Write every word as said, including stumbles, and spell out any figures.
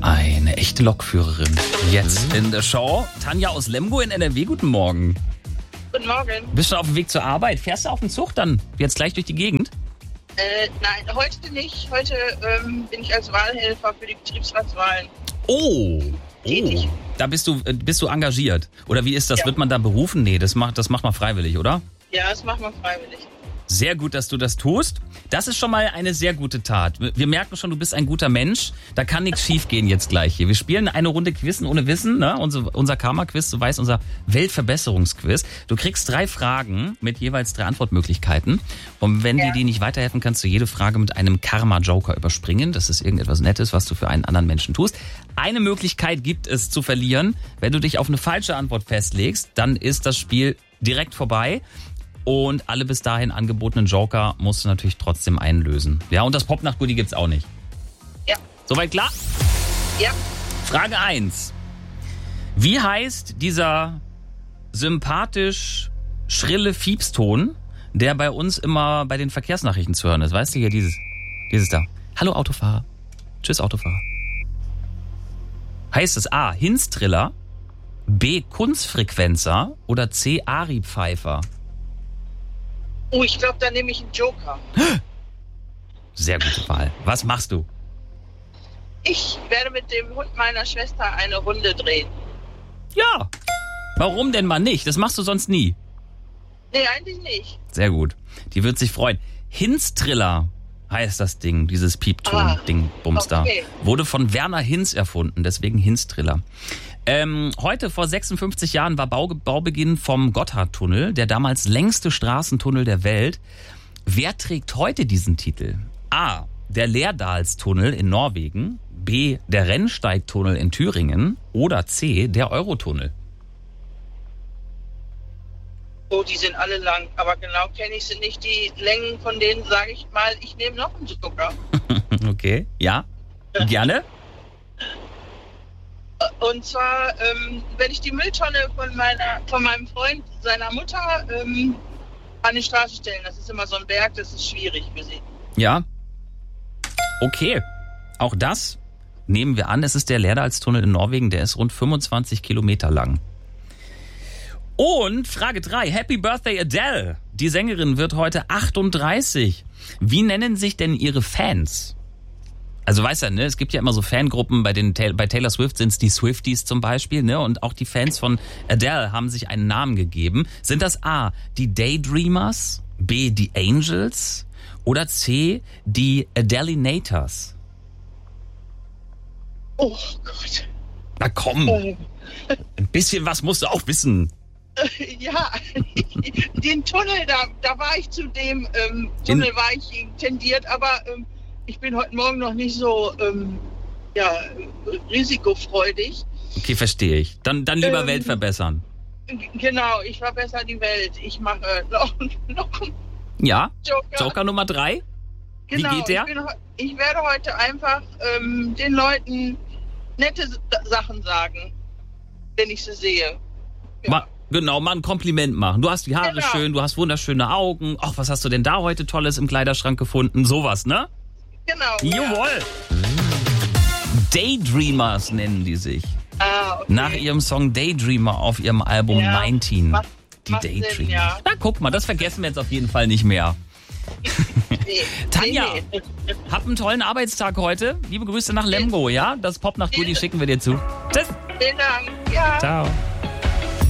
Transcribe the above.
Eine echte Lokführerin. Jetzt in der Show. Tanja aus Lemgo in N R W, guten Morgen. Guten Morgen. Bist du auf dem Weg zur Arbeit? Fährst du auf dem Zug dann jetzt gleich durch die Gegend? Äh, nein, heute nicht. Heute ähm, bin ich als Wahlhelfer für die Betriebsratswahlen Oh, tätig. oh. Da bist du, äh, bist du engagiert. Oder wie ist das? Ja. Wird man da berufen? Nee, das macht, das macht man freiwillig, oder? Ja, das machen wir freiwillig. Sehr gut, dass du das tust. Das ist schon mal eine sehr gute Tat. Wir merken schon, du bist ein guter Mensch. Da kann nichts schiefgehen jetzt gleich hier. Wir spielen eine Runde Quizzen ohne Wissen, ne? Unser, unser Karma-Quiz, du weißt, unser Weltverbesserungsquiz. Du kriegst drei Fragen mit jeweils drei Antwortmöglichkeiten. Und wenn Ja. dir die nicht weiterhelfen, kannst du jede Frage mit einem Karma-Joker überspringen. Das ist irgendetwas Nettes, was du für einen anderen Menschen tust. Eine Möglichkeit gibt es zu verlieren. Wenn du dich auf eine falsche Antwort festlegst, dann ist das Spiel direkt vorbei. Und alle bis dahin angebotenen Joker musst du natürlich trotzdem einlösen. Ja, und das Popnacht-Goodie gibt's auch nicht. Ja. Soweit klar? Ja. Frage eins. Wie heißt dieser sympathisch schrille Fiepston, der bei uns immer bei den Verkehrsnachrichten zu hören ist? Weißt du hier, dieses, dieses da. Hallo Autofahrer. Tschüss Autofahrer. Heißt es A. Hinstriller, B. Kunstfrequenzer oder C. Ari-Pfeifer? Oh, ich glaube, da nehme ich einen Joker. Sehr gute Wahl. Was machst du? Ich werde mit dem Hund meiner Schwester eine Runde drehen. Ja. Warum denn mal nicht? Das machst du sonst nie. Nee, eigentlich nicht. Sehr gut. Die wird sich freuen. Hinstriller heißt das Ding, dieses Piepton-Ding, Bums da. okay. Wurde von Werner Hinz erfunden, deswegen Hinstriller. Ähm, heute vor sechsundfünfzig Jahren war Bau, Baubeginn vom Gotthardtunnel, der damals längste Straßentunnel der Welt. Wer trägt heute diesen Titel? A. Der Leerdalstunnel in Norwegen, B. Der Rennsteigtunnel in Thüringen oder C. Der Eurotunnel. Oh, die sind alle lang, aber genau kenne ich sie nicht. Die Längen von denen sage ich mal, ich nehme noch einen Joker. Okay, ja, gerne. Und zwar, ähm, wenn ich die Mülltonne von meiner, von meinem Freund, seiner Mutter, ähm, an die Straße stellen, das ist immer so ein Berg, das ist schwierig für sie. Ja. Okay. Auch das nehmen wir an. Es ist der Leerdalstunnel in Norwegen. Der ist rund fünfundzwanzig Kilometer lang. Und Frage drei. Happy Birthday Adele. Die Sängerin wird heute achtunddreißig. Wie nennen sich denn ihre Fans? Also weißt du, ne, es gibt ja immer so Fangruppen, bei den bei Taylor Swift sind es die Swifties zum Beispiel, ne? Und auch die Fans von Adele haben sich einen Namen gegeben. Sind das A, die Daydreamers, B, die Angels oder C, die Adelinators? Oh Gott. Na komm, Oh. ein bisschen was musst du auch wissen. Ja, den Tunnel, da, da war ich zu dem ähm, Tunnel In- war ich tendiert, aber ähm, ich bin heute Morgen noch nicht so ähm, ja, risikofreudig. Okay, verstehe ich. Dann, dann lieber Ähm, Welt verbessern. G- Genau, ich verbessere die Welt. Ich mache noch, noch einen Ja, Joker. Joker Nummer drei. Genau, Wie geht der? Ich, bin, heu- ich werde heute einfach ähm, den Leuten nette S- Sachen sagen, wenn ich sie sehe. Ja. Ma, genau, mal ein Kompliment machen. Du hast die Haare Genau. schön, du hast wunderschöne Augen. Ach, was hast du denn da heute Tolles im Kleiderschrank gefunden? Sowas, ne? Genau. Ja. Jawohl. Daydreamers nennen die sich. Ah, okay. Nach ihrem Song Daydreamer auf ihrem Album Ja, neunzehn. macht- Die macht Sinn, Daydreamers. ja. Na, guck mal, das vergessen wir jetzt auf jeden Fall nicht mehr. Nee, Tanja. nee, nee. Hab einen tollen Arbeitstag heute. Liebe Grüße nach Lemgo, ja? Das Popnacht-Goodie schicken wir dir zu. Tschüss. Vielen Dank. Ja. Ciao.